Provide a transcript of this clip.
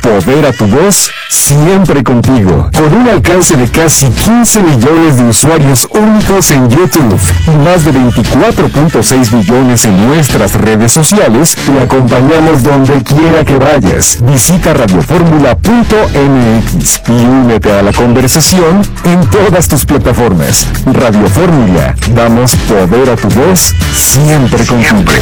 poder a tu voz, siempre contigo. Con un alcance de casi 15 millones de usuarios únicos en YouTube y más de 24.6 millones en nuestras redes sociales, te acompañamos donde quiera que vayas. Visita radioformula.mx y únete a la conversación en todas tus plataformas. Radio Fórmula, damos poder a tu voz, siempre contigo.